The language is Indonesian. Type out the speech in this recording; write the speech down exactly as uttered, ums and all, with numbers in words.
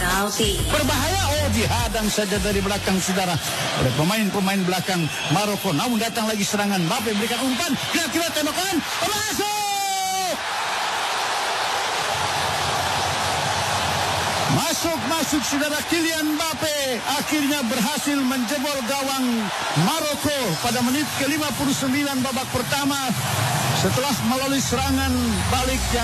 penalti. Berbahaya, oh dihadang saja dari belakang saudara oleh pemain-pemain belakang Maroko. Namun datang lagi serangan, Mbappe berikan umpan, kira-kira tembakan, masuk! Masuk-masuk saudara, Kylian Mbappe akhirnya berhasil menjebol gawang Maroko pada menit ke lima puluh sembilan babak pertama setelah melalui serangan balik yang